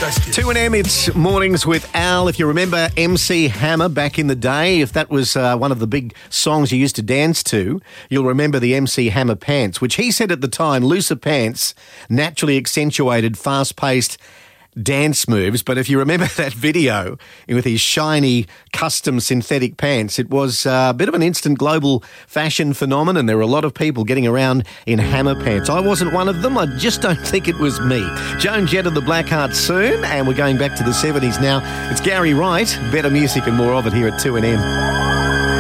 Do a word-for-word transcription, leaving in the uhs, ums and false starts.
two and M, it's Mornings with Al. If you remember M C Hammer back in the day, if that was uh, one of the big songs you used to dance to, you'll remember the M C Hammer pants, which he said at the time, looser pants naturally accentuated fast-paced dance moves. But if you remember that video with his shiny custom synthetic pants, it was uh, a bit of an instant global fashion phenomenon. There were a lot of people getting around in Hammer pants. I wasn't one of them. I just don't think it was me. Joan Jett of the Blackhearts soon, and we're going back to the seventies now. It's Gary Wright. Better music and more of it here at two N M.